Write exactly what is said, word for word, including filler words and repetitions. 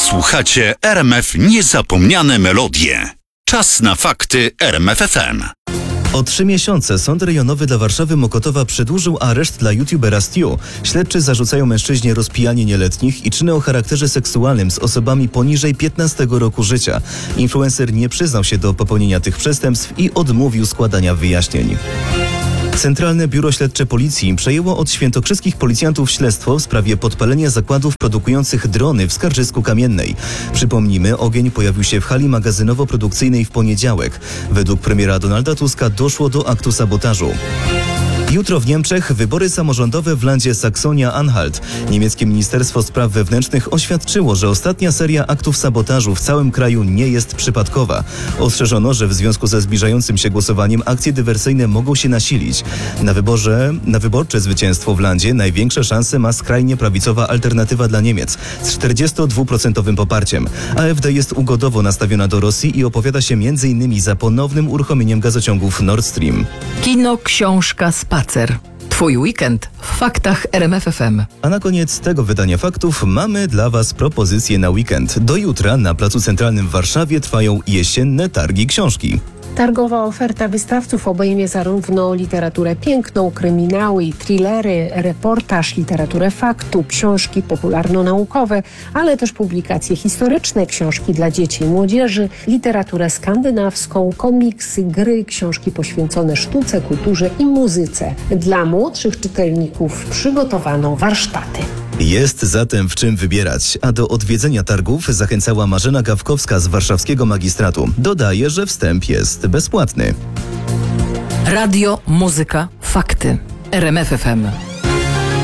Słuchacie R M F Niezapomniane Melodie. Czas na fakty R M F F M. O trzy miesiące Sąd Rejonowy dla Warszawy Mokotowa przedłużył areszt dla youtubera Stu. Śledczy zarzucają mężczyźnie rozpijanie nieletnich i czyny o charakterze seksualnym z osobami poniżej piętnastego roku życia. Influencer nie przyznał się do popełnienia tych przestępstw i odmówił składania wyjaśnień. Centralne Biuro Śledcze Policji przejęło od świętokrzyskich policjantów śledztwo w sprawie podpalenia zakładów produkujących drony w Skarżysku Kamiennej. Przypomnijmy, ogień pojawił się w hali magazynowo-produkcyjnej w poniedziałek. Według premiera Donalda Tuska doszło do aktu sabotażu. Jutro w Niemczech wybory samorządowe w landzie Saksonia-Anhalt. Niemieckie Ministerstwo Spraw Wewnętrznych oświadczyło, że ostatnia seria aktów sabotażu w całym kraju nie jest przypadkowa. Ostrzeżono, że w związku ze zbliżającym się głosowaniem akcje dywersyjne mogą się nasilić. Na wyborze, na wyborcze zwycięstwo w landzie największe szanse ma skrajnie prawicowa Alternatywa dla Niemiec z czterdziestodwuprocentowym poparciem. A F D jest ugodowo nastawiona do Rosji i opowiada się między innymi za ponownym uruchomieniem gazociągów Nord Stream. Kino, książka, spacer. Twój weekend w faktach R M F F M. A na koniec tego wydania faktów mamy dla Was propozycję na weekend. Do jutra na Placu Centralnym w Warszawie trwają jesienne targi książki. Targowa oferta wystawców obejmie zarówno literaturę piękną, kryminały i thrillery, reportaż, literaturę faktu, książki popularno-naukowe, ale też publikacje historyczne, książki dla dzieci i młodzieży, literaturę skandynawską, komiksy, gry, książki poświęcone sztuce, kulturze i muzyce. Dla młodszych czytelników przygotowano warsztaty. Jest zatem w czym wybierać, a do odwiedzenia targów zachęcała Marzena Gawkowska z warszawskiego magistratu. Dodaje, że wstęp jest bezpłatny. Radio, muzyka, fakty. R M F F M.